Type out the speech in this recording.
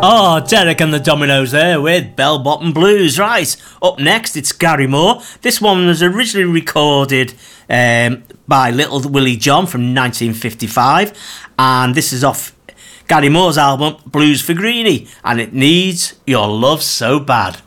Oh, Derek and the Dominoes there with Bell Bottom Blues. Right, up next it's Gary Moore. This one was originally recorded by Little Willie John from 1955, and this is off Gary Moore's album Blues for Greenie, and it needs Your Love So Bad.